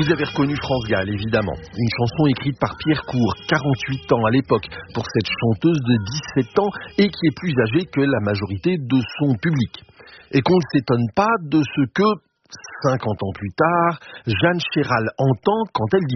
Vous avez reconnu France Gall, évidemment. Une chanson écrite par Pierre Court, 48 ans à l'époque, pour cette chanteuse de 17 ans et qui est plus âgée que la majorité de son public. Et qu'on ne s'étonne pas de ce que, 50 ans plus tard, Jeanne Chéral entend quand elle dit